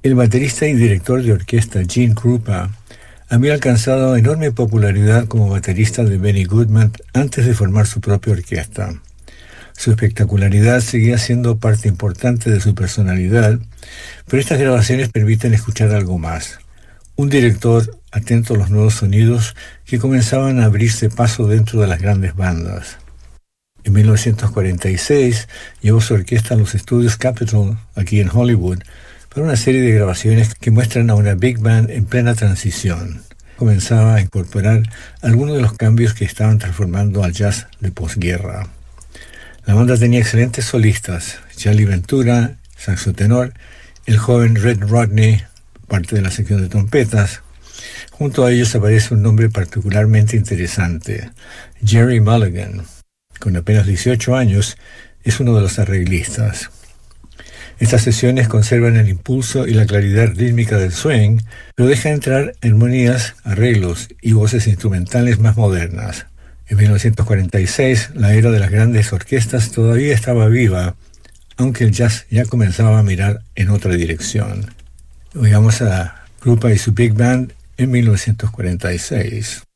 El baterista y director de orquesta Gene Krupa había alcanzado enorme popularidad como baterista de Benny Goodman antes de formar su propia orquesta. Su espectacularidad seguía siendo parte importante de su personalidad, pero estas grabaciones permiten escuchar algo más. Un director atento a los nuevos sonidos que comenzaban a abrirse paso dentro de las grandes bandas. En 1946 llevó su orquesta a los estudios Capitol, aquí en Hollywood, para una serie de grabaciones que muestran a una big band en plena transición. Comenzaba a incorporar algunos de los cambios que estaban transformando al jazz de posguerra. La banda tenía excelentes solistas: Charlie Ventura, saxo tenor, el joven Red Rodney, parte de la sección de trompetas. Junto a ellos aparece un nombre particularmente interesante: Gerry Mulligan. Con apenas 18 años, es uno de los arreglistas. Estas sesiones conservan el impulso y la claridad rítmica del swing, pero dejan entrar armonías, arreglos y voces instrumentales más modernas. En 1946, la era de las grandes orquestas todavía estaba viva, aunque el jazz ya comenzaba a mirar en otra dirección. Oigamos a Krupa y su Big Band en 1946.